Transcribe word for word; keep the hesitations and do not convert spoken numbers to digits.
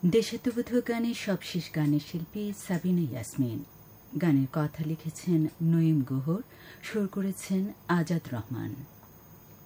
দেশাত্মবোধক গানের সবশেষ গানের শিল্পী সাবিনা ইয়াসমিন। গানের কথা লিখেছেন নঈম গুহর, সুর করেছেন আজাদ রহমান।